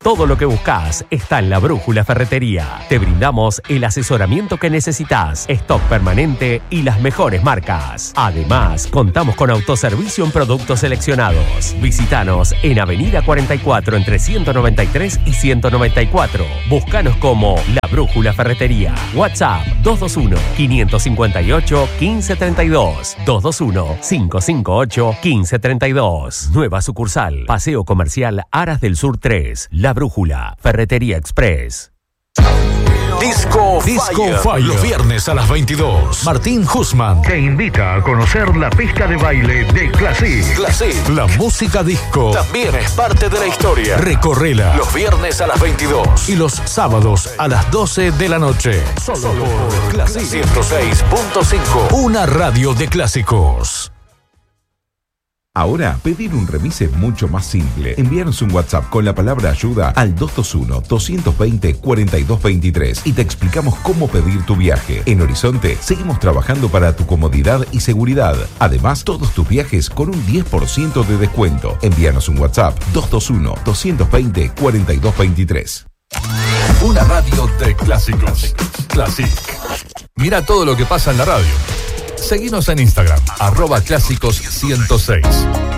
Todo lo que buscas está en La Brújula Ferretería. Te brindamos el asesoramiento que necesitas, stock permanente y las mejores marcas. Además, contamos con autoservicio en productos seleccionados. Visítanos en Avenida 44 entre 193 y 194. Búscanos como La Brújula Ferretería. WhatsApp 221-558-1532. 221-558-1532. Nueva sucursal. Paseo Comercial Aras del Sur 3. La Brújula Ferretería Express. Disco Fire. Los viernes a las 22. Martín Husman te invita a conocer la pista de baile de Classic. La música disco también es parte de la historia. Recorrela los viernes a las 22 y los sábados a las 12 de la noche. Solo por Classic 106.5. Una radio de clásicos. Ahora, pedir un remis es mucho más simple. Envíanos un WhatsApp con la palabra ayuda al 221-220-4223 y te explicamos cómo pedir tu viaje. En Horizonte, seguimos trabajando para tu comodidad y seguridad. Además, todos tus viajes con un 10% de descuento. Envíanos un WhatsApp 221-220-4223. Una radio de clásicos. Classic. Mira todo lo que pasa en la radio. Seguinos en Instagram, @clásicos106.